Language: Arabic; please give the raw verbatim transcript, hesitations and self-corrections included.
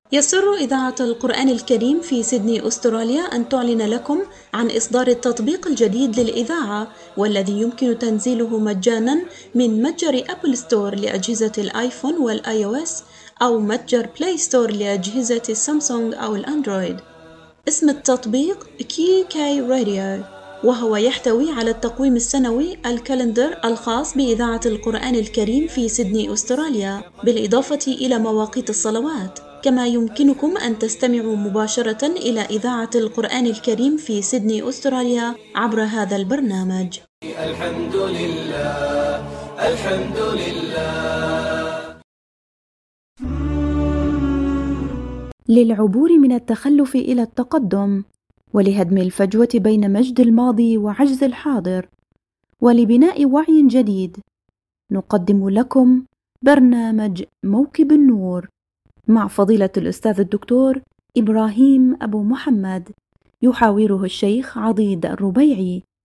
يسر إذاعة القرآن الكريم في سيدني أستراليا أن تعلن لكم عن إصدار التطبيق الجديد للإذاعة، والذي يمكن تنزيله مجاناً من متجر أبل ستور لأجهزة الآيفون والآي أو إس، أو متجر بلاي ستور لأجهزة السامسونج أو الأندرويد. اسم التطبيق كي كي راديو، وهو يحتوي على التقويم السنوي الكالندر الخاص بإذاعة القرآن الكريم في سيدني أستراليا، بالإضافة إلى مواقيت الصلوات. كما يمكنكم أن تستمعوا مباشرة إلى إذاعة القرآن الكريم في سيدني أستراليا عبر هذا البرنامج. الحمد لله الحمد لله. للعبور من التخلف إلى التقدم، ولهدم الفجوة بين مجد الماضي وعجز الحاضر، ولبناء وعي جديد، نقدم لكم برنامج موكب النور مع فضيلة الأستاذ الدكتور إبراهيم أبو محمد، يحاوره الشيخ عضيد الربيعي،